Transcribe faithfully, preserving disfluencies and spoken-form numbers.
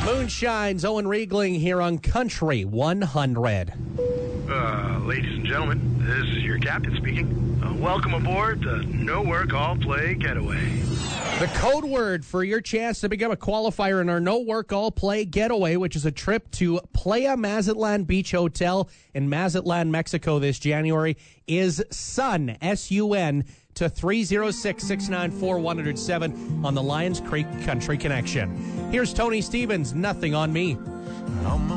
Moonshine's Owen Riegling here on Country one hundred. Uh, ladies and gentlemen, this is your captain speaking. Uh, welcome aboard the No Work All Play Getaway. The code word for your chance to become a qualifier in our No Work All Play Getaway, which is a trip to Playa Mazatlan Beach Hotel in Mazatlan, Mexico this January, is SUN, S U N, to three oh six, six nine four, one oh seven on the Lions Creek Country Connection. Here's Tony Stevens, Nothing on Me.